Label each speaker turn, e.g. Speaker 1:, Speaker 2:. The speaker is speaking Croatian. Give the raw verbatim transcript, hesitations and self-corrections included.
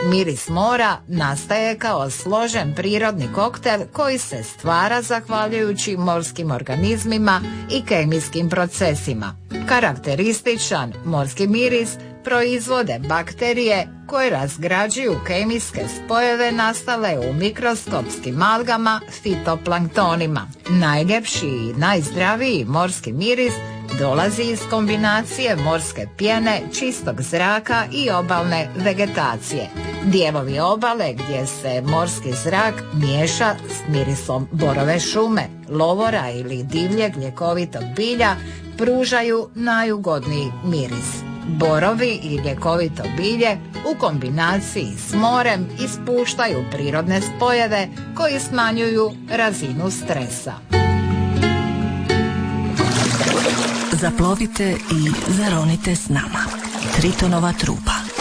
Speaker 1: Miris mora nastaje kao složen prirodni koktel koji se stvara zahvaljujući morskim organizmima i kemijskim procesima. Karakterističan morski miris proizvode bakterije koje razgrađuju kemijske spojeve nastale u mikroskopskim algama fitoplanktonima. Najljepši i najzdraviji morski miris dolazi iz kombinacije morske pjene, čistog zraka i obalne vegetacije. Dijelovi obale gdje se morski zrak miješa s mirisom borove šume, lovora ili divljeg ljekovitog bilja pružaju najugodniji miris. Borovi i ljekovito bilje u kombinaciji s morem ispuštaju prirodne spojeve koji smanjuju razinu stresa.
Speaker 2: Zaplovite i zaronite s nama. Tritonova trupa.